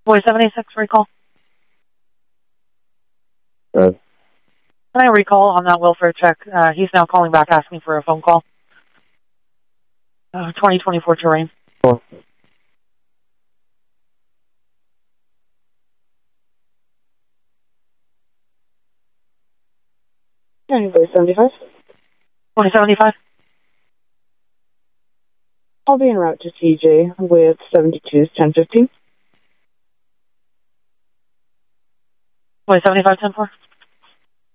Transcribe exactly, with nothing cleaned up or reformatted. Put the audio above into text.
Boy seventy-six recall. Good. Can I recall on that welfare check? Uh, he's now calling back asking for a phone call. Uh, twenty twenty-four terrain. Four. Boy seventy-five. Boy seventy-five. I'll be en route to T J with seventy-two, ten fifteen. Boy seventy-five, ten four.